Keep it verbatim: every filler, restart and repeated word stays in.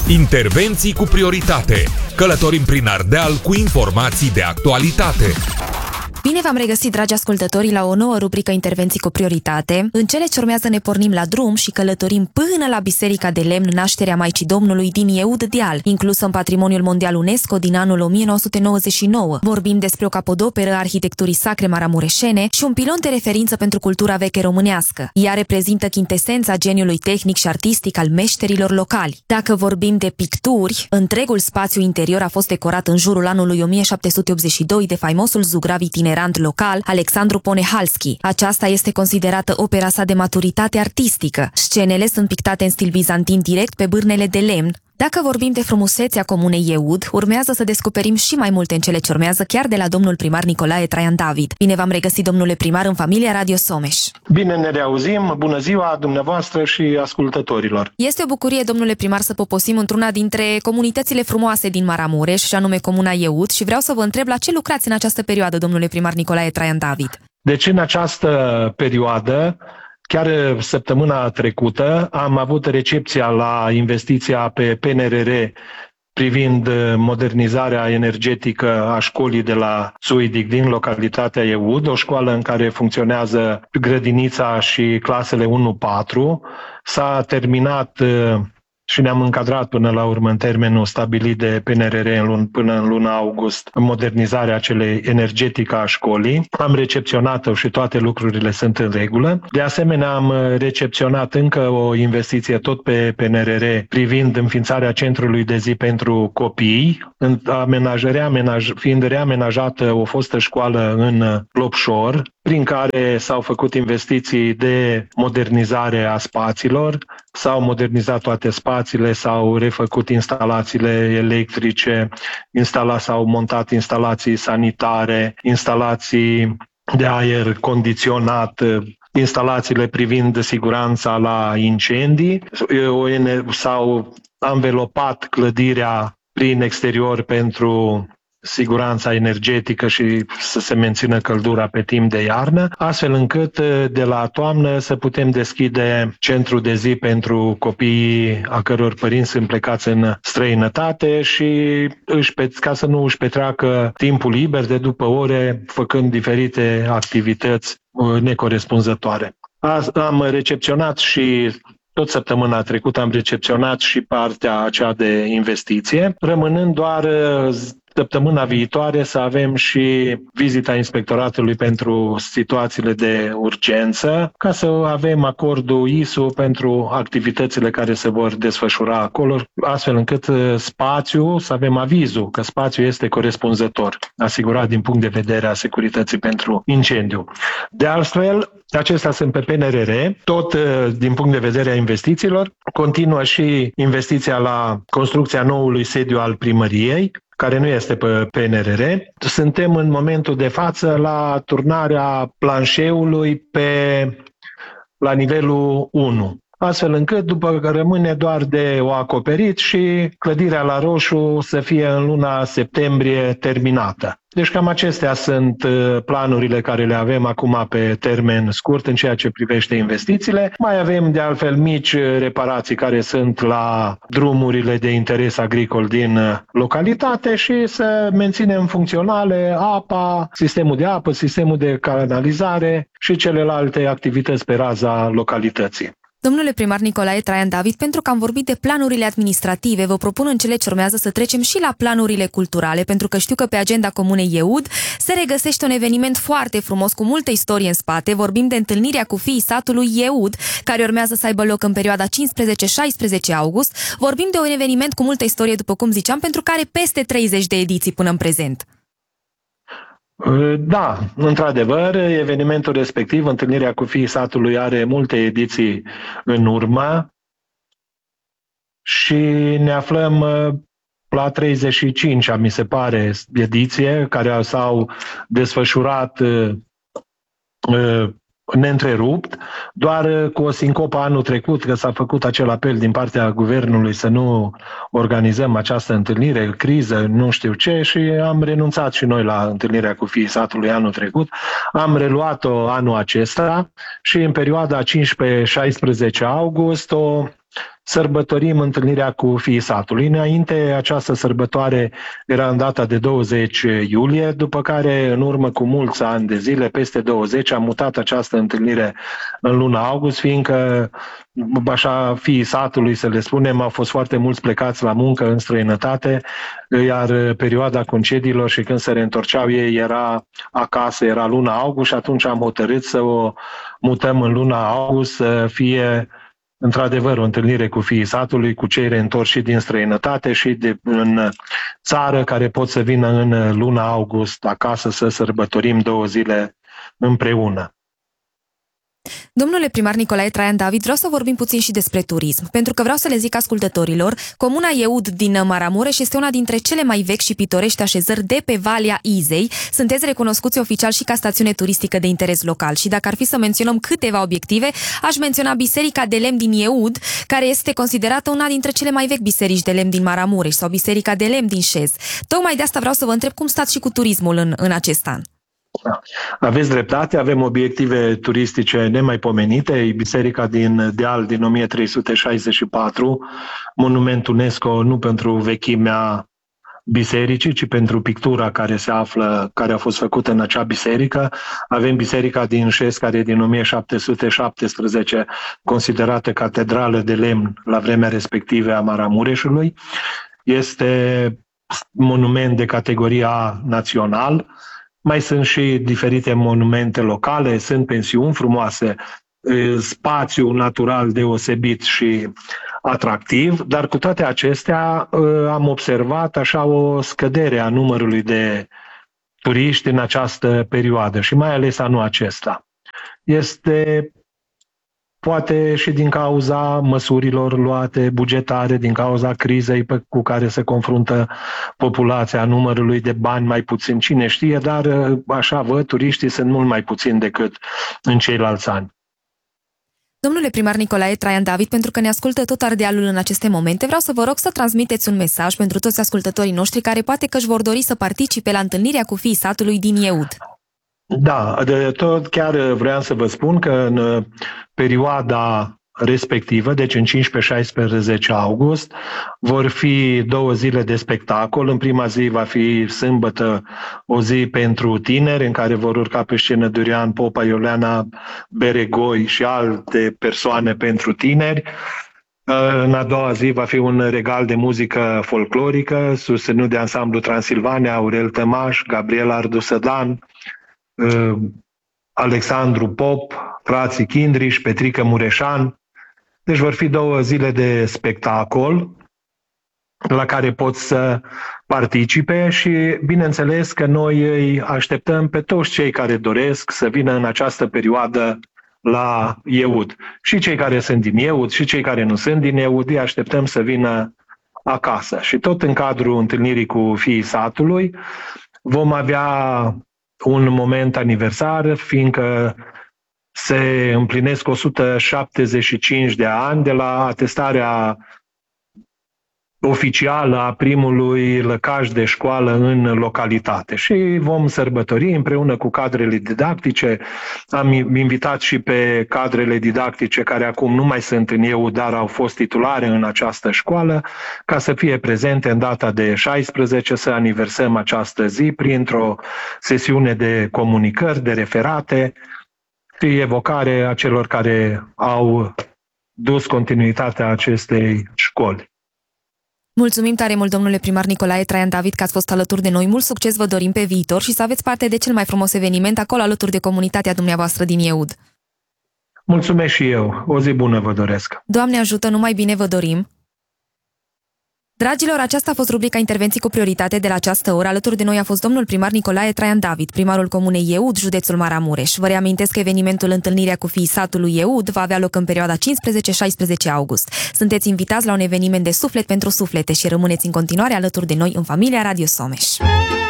Intervenții cu prioritate. Călătorim prin Ardeal cu informații de actualitate. Bine v-am regăsit, dragi ascultători, la o nouă rubrică Intervenții cu prioritate. În cele ce urmează ne pornim la drum și călătorim până la Biserica de Lemn, nașterea Maicii Domnului din Eud Deal, inclusă în Patrimoniul Mondial UNESCO din anul o mie nouă sute nouăzeci și nouă. Vorbim despre o capodoperă a arhitecturii sacre maramureșene și un pilon de referință pentru cultura veche românească. Ea reprezintă chintesența geniului tehnic și artistic al meșterilor locali. Dacă vorbim de picturi, întregul spațiu interior a fost decorat în jurul anului o mie șapte sute optzeci și doi de faimosul zugrav itinerant local, Alexandru Ponehalski. Aceasta este considerată opera sa de maturitate artistică. Scenele sunt pictate în stil bizantin direct pe bârnele de lemn. Dacă vorbim de frumusețea comunei Eud, urmează să descoperim și mai multe în cele ce urmează chiar de la domnul primar Nicolae Traian David. Bine v-am regăsit, domnule primar, în familia Radio Someș. Bine ne reauzim, bună ziua dumneavoastră și ascultătorilor. Este o bucurie, domnule primar, să poposim într-una dintre comunitățile frumoase din Maramureș, și anume comuna Eud, și vreau să vă întreb la ce lucrați în această perioadă, domnule primar Nicolae Traian David. Deci în această perioadă, chiar săptămâna trecută, am avut recepția la investiția pe P N R R privind modernizarea energetică a școlii de la Suidic din localitatea Eud, o școală în care funcționează grădinița și clasele unu patru. S-a terminat și ne-am încadrat până la urmă în termenul stabilit de P N R R în lun, până în luna august în modernizarea acelei energetică a școlii. Am recepționat-o și toate lucrurile sunt în regulă. De asemenea, am recepționat încă o investiție tot pe P N R R privind înființarea centrului de zi pentru copii, amenaj, fiind reamenajată o fostă școală în Lopșor, prin care s-au făcut investiții de modernizare a spațiilor, s-au modernizat toate spațiile, s-au refăcut instalațiile electrice, instala, s-au montat instalații sanitare, instalații de aer condiționat, instalațiile privind siguranța la incendii, s-au anvelopat clădirea prin exterior pentru siguranța energetică și să se mențină căldura pe timp de iarnă, astfel încât de la toamnă să putem deschide centru de zi pentru copiii a căror părinți sunt plecați în străinătate și își, ca să nu își petreacă timpul liber de după ore făcând diferite activități necorespunzătoare. Am recepționat și tot săptămâna trecută am recepționat și partea aceea de investiție, rămânând doar săptămâna viitoare să avem și vizita Inspectoratului pentru situațiile de urgență, ca să avem acordul I S U pentru activitățile care se vor desfășura acolo, astfel încât spațiul, să avem avizul că spațiul este corespunzător, asigurat din punct de vedere a securității pentru incendiu. De altfel, acestea sunt pe P N R R, tot din punct de vedere a investițiilor. Continuă și investiția la construcția noului sediu al primăriei, care nu este pe P N R R. Suntem în momentul de față la turnarea planșeului pe, la nivelul unu, astfel încât după că rămâne doar de o acoperit și clădirea la roșu să fie în luna septembrie terminată. Deci cam acestea sunt planurile care le avem acum pe termen scurt în ceea ce privește investițiile. Mai avem de altfel mici reparații care sunt la drumurile de interes agricol din localitate și să menținem funcționale apa, sistemul de apă, sistemul de canalizare și celelalte activități pe raza localității. Domnule primar Nicolae Traian David, pentru că am vorbit de planurile administrative, vă propun în cele ce urmează să trecem și la planurile culturale, pentru că știu că pe agenda comunei Eud se regăsește un eveniment foarte frumos cu multă istorie în spate. Vorbim de întâlnirea cu fiii satului Eud, care urmează să aibă loc în perioada cincisprezece șaisprezece august. Vorbim de un eveniment cu multă istorie, după cum ziceam, pentru care peste treizeci de ediții până în prezent. Da, într-adevăr, evenimentul respectiv, întâlnirea cu fiii satului, are multe ediții în urmă și ne aflăm la treizeci și cinci, mi se pare, ediție, care s-au desfășurat neîntrerupt, doar cu o sincopă anul trecut, că s-a făcut acel apel din partea guvernului să nu organizăm această întâlnire, criză, nu știu ce, și am renunțat și noi la întâlnirea cu fiii satului anul trecut. Am reluat-o anul acesta și în perioada cincisprezece șaisprezece august o sărbătorim întâlnirea cu fiii satului. Înainte, această sărbătoare era în data de douăzeci iulie, după care, în urmă cu mulți ani de zile, peste douăzeci, am mutat această întâlnire în luna august, fiindcă, așa, fiii satului, să le spunem, au fost foarte mulți plecați la muncă în străinătate, iar perioada concediilor și când se reîntorceau ei era acasă, era luna august, și atunci am hotărât să o mutăm în luna august, să fie într-adevăr o întâlnire cu fiii satului, cu cei reîntorși din străinătate și de, în țară, care pot să vină în luna august acasă să sărbătorim două zile împreună. Domnule primar Nicolae Traian David, vreau să vorbim puțin și despre turism, pentru că vreau să le zic ascultătorilor, comuna Eud din Maramureș este una dintre cele mai vechi și pitorești așezări de pe Valea Izei. Sunteți recunoscuți oficial și ca stațiune turistică de interes local și dacă ar fi să menționăm câteva obiective, aș menționa Biserica de Lemn din Eud, care este considerată una dintre cele mai vechi biserici de lemn din Maramureș, sau Biserica de Lemn din Șez. Tocmai de asta vreau să vă întreb cum stați și cu turismul în, în acest an. Aveți dreptate, avem obiective turistice nemaipomenite. Biserica din Deal din o mie trei sute șaizeci și patru, monument UNESCO nu pentru vechimea bisericii, ci pentru pictura care se află, care a fost făcută în acea biserică. Avem Biserica din Șez, care e din o mie șapte sute șaptesprezece, considerată catedrală de lemn la vremea respectivă a Maramureșului. Este monument de categoria național. Mai sunt și diferite monumente locale, sunt pensiuni frumoase, spațiu natural deosebit și atractiv, dar cu toate acestea am observat așa o scădere a numărului de turiști în această perioadă și mai ales anul acesta. Este poate și din cauza măsurilor luate bugetare, din cauza crizei cu care se confruntă populația, numărului de bani mai puțin, cine știe, dar așa văd, turiștii sunt mult mai puțini decât în ceilalți ani. Domnule primar Nicolae Traian David, pentru că ne ascultă tot Ardealul în aceste momente, vreau să vă rog să transmiteți un mesaj pentru toți ascultătorii noștri care poate că își vor dori să participe la întâlnirea cu fiii satului din Eud. Da, de tot chiar vreau să vă spun că în perioada respectivă, deci în cincisprezece șaisprezece august, vor fi două zile de spectacol. În prima zi va fi sâmbătă, o zi pentru tineri, în care vor urca pe scenă Durian Popa, Iuliana Beregoi și alte persoane pentru tineri. În a doua zi va fi un regal de muzică folclorică, susținut de ansamblu Transilvania, Aurel Tămaș, Gabriela Ardusădan, Alexandru Pop, frații Chindriș, Petrică Mureșan. Deci vor fi două zile de spectacol la care pot să participe și bineînțeles că noi îi așteptăm pe toți cei care doresc să vină în această perioadă la Eud. Și cei care sunt din Eud și cei care nu sunt din Eud, îi așteptăm să vină acasă. Și tot în cadrul întâlnirii cu fiii satului vom avea un moment aniversar, fiindcă se împlinesc o sută șaptezeci și cinci de ani de la atestarea oficială a primului lăcaș de școală în localitate. Și vom sărbători împreună cu cadrele didactice. Am invitat și pe cadrele didactice care acum nu mai sunt în Eud, dar au fost titulare în această școală, ca să fie prezente în data de șaisprezece, să aniversăm această zi printr-o sesiune de comunicări, de referate și evocare a celor care au dus continuitatea acestei școli. Mulțumim tare mult, domnule primar Nicolae Traian David, că ați fost alături de noi. Mult succes vă dorim pe viitor și să aveți parte de cel mai frumos eveniment acolo alături de comunitatea dumneavoastră din Eud. Mulțumesc și eu. O zi bună vă doresc. Doamne ajută, numai bine vă dorim. Dragilor, aceasta a fost rubrica Intervenții cu prioritate de la această oră. Alături de noi a fost domnul primar Nicolae Traian David, primarul comunei Eud, județul Maramureș. Vă reamintesc că evenimentul Întâlnirea cu fiii satului Eud va avea loc în perioada cincisprezece șaisprezece august. Sunteți invitați la un eveniment de suflet pentru suflete și rămâneți în continuare alături de noi în familia Radio Someș.